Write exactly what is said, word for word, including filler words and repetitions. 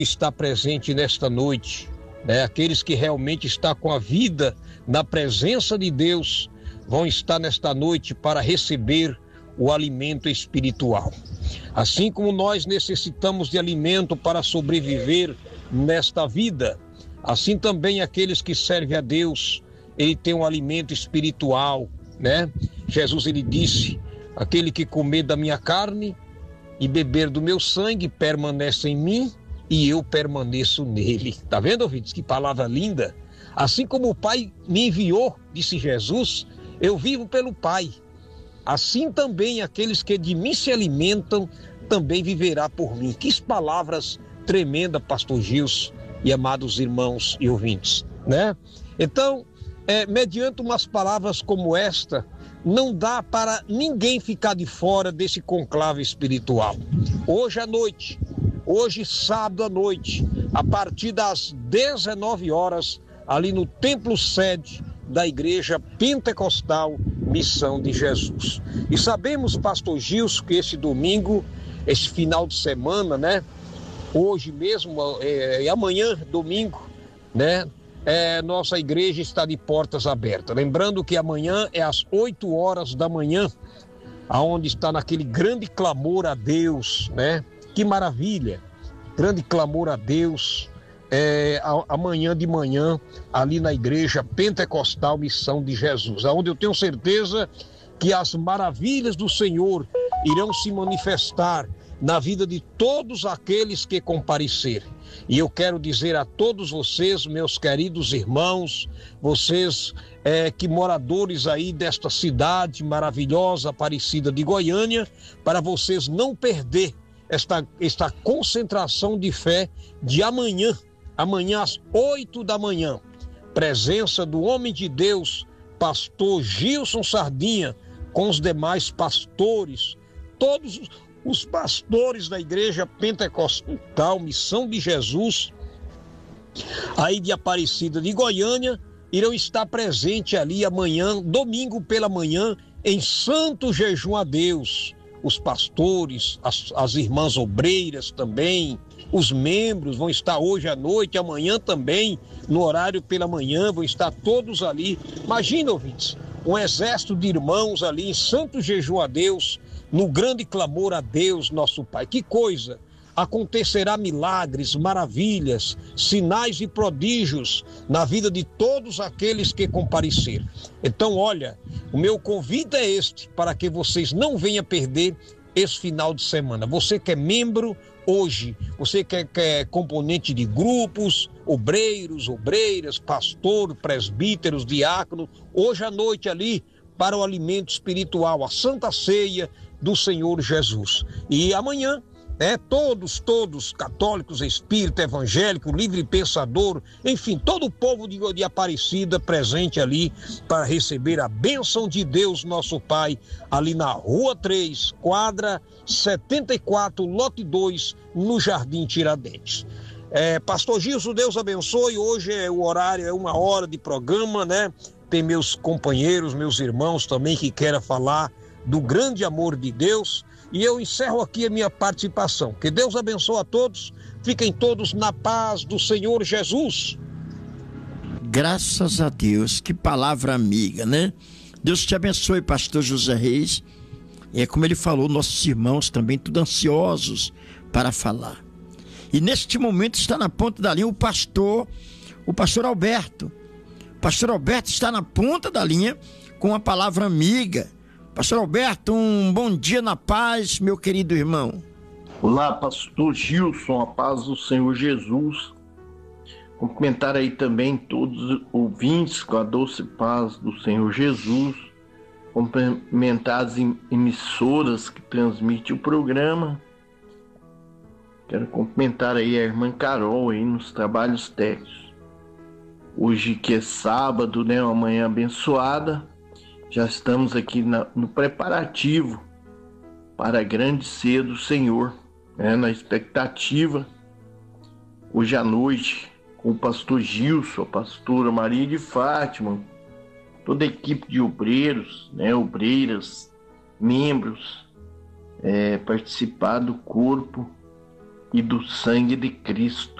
está presente nesta noite, né? Aqueles que realmente estão com a vida na presença de Deus vão estar nesta noite para receber o alimento espiritual. Assim como nós necessitamos de alimento para sobreviver nesta vida, assim também aqueles que servem a Deus, ele tem um alimento espiritual, né? Jesus, ele disse: aquele que comer da minha carne e beber do meu sangue permanece em mim e eu permaneço nele. Tá vendo, ouvintes? Que palavra linda! Assim como o Pai me enviou, disse Jesus, eu vivo pelo Pai. Assim também aqueles que de mim se alimentam também viverá por mim. Que palavras tremendas, pastor Gilson e amados irmãos e ouvintes, né? Então, é, mediante umas palavras como esta, não dá para ninguém ficar de fora desse conclave espiritual. Hoje à noite, hoje sábado à noite, a partir das dezenove horas, ali no templo sede da Igreja Pentecostal Missão de Jesus. E sabemos, pastor Gilson, que esse domingo, esse final de semana, né? Hoje mesmo é, e amanhã, domingo, né? É, nossa igreja está de portas abertas. Lembrando que amanhã é às oito horas da manhã, aonde está naquele grande clamor a Deus, né? Que maravilha! Grande clamor a Deus. É, amanhã de manhã, ali na Igreja Pentecostal Missão de Jesus, onde eu tenho certeza que as maravilhas do Senhor irão se manifestar na vida de todos aqueles que comparecerem. E eu quero dizer a todos vocês, meus queridos irmãos, vocês é, que moradores aí desta cidade maravilhosa, Aparecida de Goiânia, para vocês não perder esta, esta concentração de fé de amanhã, amanhã às oito da manhã, presença do homem de Deus, pastor Gilson Sardinha, com os demais pastores, todos os pastores da Igreja Pentecostal Missão de Jesus, aí de Aparecida de Goiânia, irão estar presentes ali amanhã, domingo pela manhã, em santo jejum a Deus. Os pastores, as, as irmãs obreiras também, os membros vão estar hoje à noite, amanhã também, no horário pela manhã, vão estar todos ali. Imagina, ouvintes, um exército de irmãos ali em santo jejum a Deus, no grande clamor a Deus, nosso Pai. Que coisa! Acontecerá milagres, maravilhas, sinais e prodígios na vida de todos aqueles que compareceram. Então, olha, o meu convite é este, para que vocês não venham perder esse final de semana. Você que é membro hoje, você que é, que é componente de grupos, obreiros, obreiras, pastor, presbíteros, diácono, hoje à noite ali, para o alimento espiritual, a Santa Ceia do Senhor Jesus. E amanhã, né, todos, todos, católicos, espírita, evangélico, livre pensador, enfim, todo o povo de, de Aparecida presente ali para receber a bênção de Deus, nosso Pai, ali na Rua três, quadra setenta e quatro, lote dois, no Jardim Tiradentes. É, pastor Gilson, Deus abençoe. Hoje é o horário, é uma hora de programa, né? Tem meus companheiros, meus irmãos também que querem falar do grande amor de Deus, e eu encerro aqui a minha participação. Que Deus abençoe a todos, fiquem todos na paz do Senhor Jesus. Graças a Deus, que palavra amiga, né? Deus te abençoe, pastor José Reis. E é como ele falou, nossos irmãos também, tudo ansiosos para falar. E neste momento está na ponta da linha o pastor, o pastor Alberto. O pastor Alberto está na ponta da linha com a palavra amiga. Pastor Alberto, um bom dia na paz, meu querido irmão. Olá, pastor Gilson, a paz do Senhor Jesus. Cumprimentar aí também todos os ouvintes com a doce paz do Senhor Jesus. Cumprimentar as emissoras que transmitem o programa. Quero cumprimentar aí a irmã Carol aí nos trabalhos técnicos. Hoje que é sábado, né, uma manhã abençoada. Já estamos aqui na, no preparativo para a grande ceia do Senhor, né, na expectativa, hoje à noite, com o pastor Gilson, a pastora Maria de Fátima, toda a equipe de obreiros, né, obreiras, membros, é, participar do corpo e do sangue de Cristo.